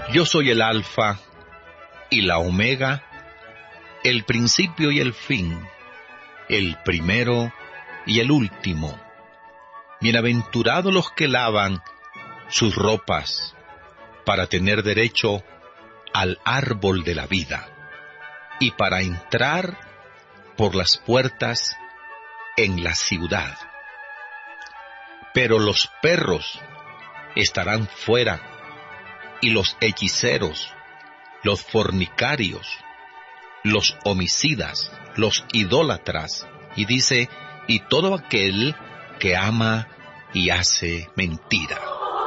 Yo soy el Alfa y la Omega, el principio y el fin, el primero y el último. Bienaventurados los que lavan sus ropas para tener derecho al árbol de la vida y para entrar por las puertas en la ciudad. Pero los perros estarán fuera, y los hechiceros, los fornicarios, los homicidas, los idólatras, y dice, y todo aquel que ama y hace mentira.